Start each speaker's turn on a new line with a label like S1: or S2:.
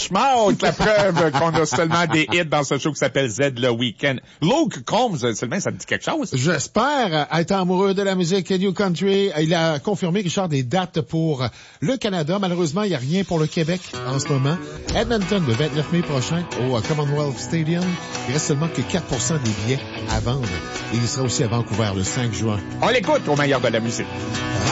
S1: Schmaut, la preuve qu'on a seulement des hits dans ce show qui s'appelle Z le Week-end. Luke Combs, Sylvain, ça te dit quelque chose?
S2: J'espère être amoureux de la musique New Country. Il a confirmé, Richard, des dates pour le Canada. Malheureusement, il n'y a rien pour le Québec en ce moment. Edmonton, le 29 mai prochain, au Commonwealth Stadium. Il reste seulement que 4% des billets à vendre. Et il sera aussi à Vancouver le 5 juin.
S1: On l'écoute au meilleur de la musique.